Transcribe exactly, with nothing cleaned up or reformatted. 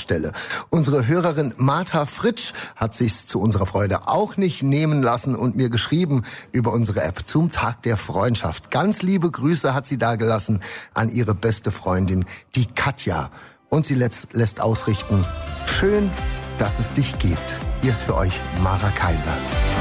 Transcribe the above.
Stelle. Unsere Hörerin Martha Fritsch hat sich's zu unserer Freude auch nicht nehmen lassen und mir geschrieben über unsere App zum Tag der Freundschaft. Ganz liebe Grüße hat sie dagelassen an ihre beste Freundin, die Katja. Und sie lässt, lässt ausrichten, schön, dass es dich gibt. Hier ist für euch Mara Kaiser.